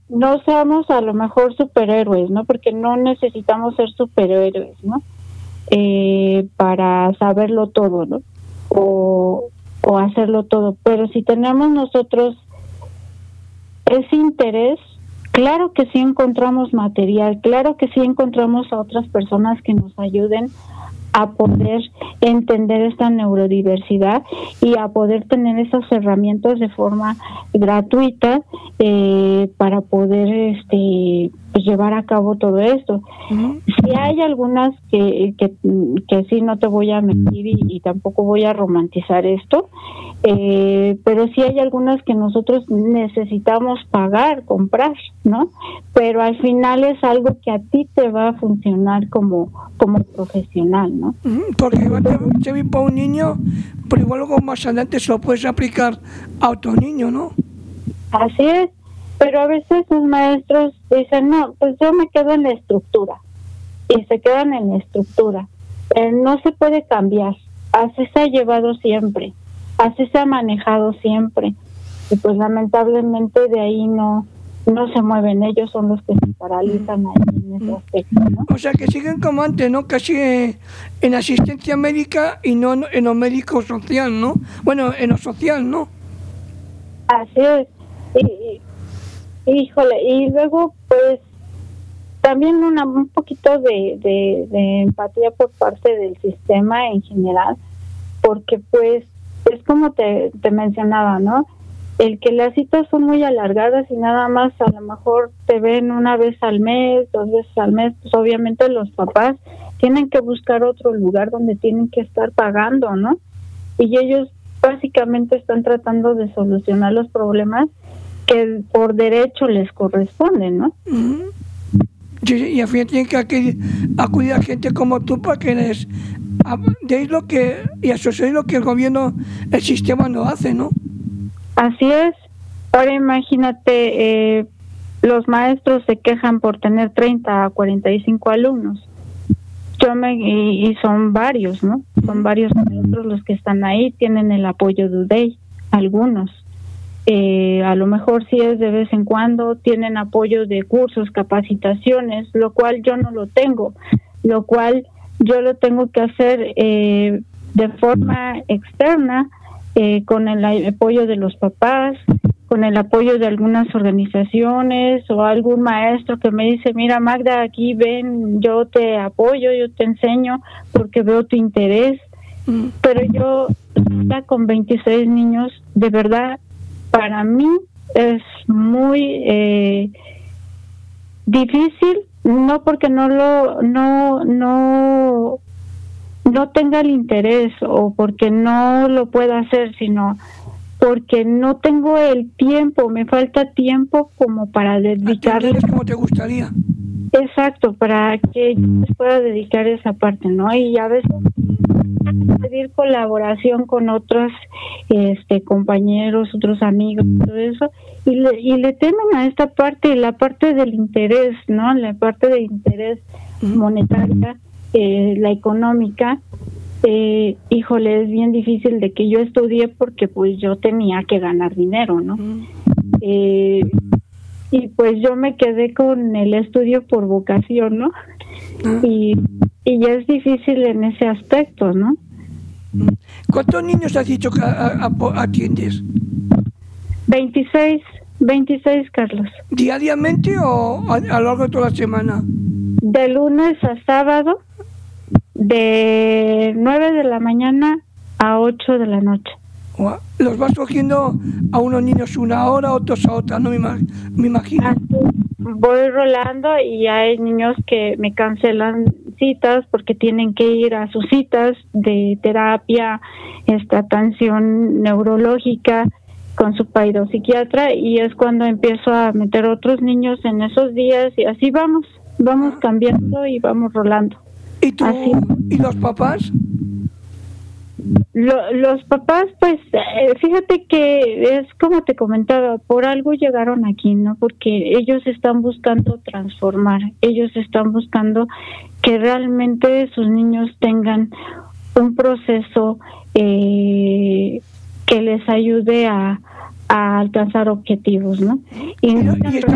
no seamos a lo mejor superhéroes, ¿no? Porque no necesitamos ser superhéroes, ¿no? Para saberlo todo, ¿no? O hacerlo todo. Pero si tenemos nosotros ese interés, claro que sí encontramos material, claro que sí encontramos a otras personas que nos ayuden a poder entender esta neurodiversidad y a poder tener esas herramientas de forma gratuita para poder pues llevar a cabo todo esto. Uh-huh. Si hay algunas que sí, no te voy a mentir y tampoco voy a romantizar esto, pero sí hay algunas que nosotros necesitamos pagar, comprar, ¿no? Pero al final es algo que a ti te va a funcionar como profesional, ¿no? Porque se ve para un niño, pero igual luego más adelante se lo puedes aplicar a otro niño, ¿no? Así es, pero a veces los maestros dicen, no, pues yo me quedo en la estructura, y se quedan en la estructura. No se puede cambiar, así se ha llevado siempre, así se ha manejado siempre, y pues lamentablemente de ahí no se mueven, ellos son los que se paralizan ahí en ese aspecto, ¿no? O sea que siguen como antes, ¿no? Casi en asistencia médica y no en lo médico social, ¿no? Bueno, en lo social, ¿no? Así es. Híjole, y luego pues también un poquito de empatía por parte del sistema en general, porque pues es como te mencionaba, ¿no? El que las citas son muy alargadas y nada más a lo mejor te ven una vez al mes, 2 veces al mes, pues obviamente los papás tienen que buscar otro lugar donde tienen que estar pagando, ¿no? Y ellos básicamente están tratando de solucionar los problemas que por derecho les corresponden, ¿no? Uh-huh. Y al final tienen que acudir a gente como tú para que les deis lo que y asociéis lo que el gobierno, el sistema no hace, ¿no? Así es. Ahora imagínate, los maestros se quejan por tener 30 a 45 alumnos. Y son varios, ¿no? Son varios maestros los que están ahí, tienen el apoyo de UDEI, algunos. A lo mejor sí es de vez en cuando, tienen apoyo de cursos, capacitaciones, lo cual yo no lo tengo, lo cual yo lo tengo que hacer de forma externa, con el apoyo de los papás, con el apoyo de algunas organizaciones o algún maestro que me dice, mira Magda, aquí ven, yo te apoyo, yo te enseño porque veo tu interés. Pero yo ya con 26 niños, de verdad, para mí es muy difícil, no porque no tenga el interés o porque no lo pueda hacer, sino porque no tengo el tiempo, me falta tiempo como para dedicarle. Como te gustaría. Exacto, para que yo les pueda dedicar esa parte, ¿no? Y a veces pedir colaboración con otros compañeros, otros amigos, todo eso, y le temen a esta parte, la parte del interés, ¿no? La parte de interés monetaria, la económica. Híjole, es bien difícil de que yo estudie porque pues yo tenía que ganar dinero, ¿no? Y pues yo me quedé con el estudio por vocación, ¿no? Y ya es difícil en ese aspecto, ¿no? ¿Cuántos niños has dicho que atiendes? 26, Carlos. ¿Diariamente o a lo largo de toda la semana? De lunes a sábado, de 9 de la mañana a 8 de la noche. ¿Los vas cogiendo a unos niños una hora, otros a otra? No me imagino. Así, voy rolando y hay niños que me cancelan citas porque tienen que ir a sus citas de terapia, atención neurológica con su psiquiatra, y es cuando empiezo a meter otros niños en esos días y así vamos cambiando y vamos rolando. ¿Y tú? Así. ¿Y los papás? Los papás, pues, fíjate que es como te comentaba, por algo llegaron aquí, ¿no? Porque ellos están buscando transformar, ellos están buscando que realmente sus niños tengan un proceso que les ayude a alcanzar objetivos, ¿no? Y están